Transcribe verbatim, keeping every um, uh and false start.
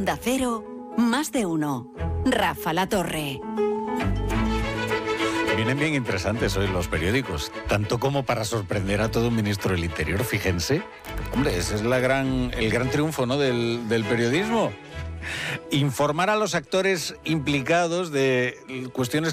Onda Cero, más de uno. Rafa La Torre. Vienen bien interesantes hoy los periódicos, tanto como para sorprender a todo un ministro del Interior, fíjense. Hombre, ese es la gran, el gran triunfo, ¿no?, del, del periodismo. Informar a los actores implicados de cuestiones